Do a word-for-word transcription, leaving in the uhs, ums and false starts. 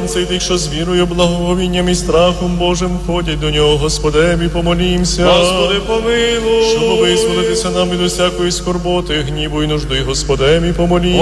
посланця і тих, що з вірою, благовінням і страхом Божим ходять до нього, Господеві, помолімся. Господи, помилуй. Щоб визволитися нам від усякої скорботи, гніву і нужди, Господеві, помолімся.